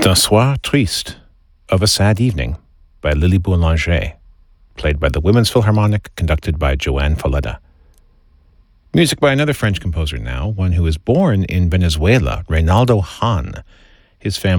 D'un soir triste, of a sad evening, by Lily Boulanger, played by the Women's Philharmonic, conducted by Joanne Falletta. Music by another French composer now, one who was born in Venezuela, Reynaldo Hahn. His family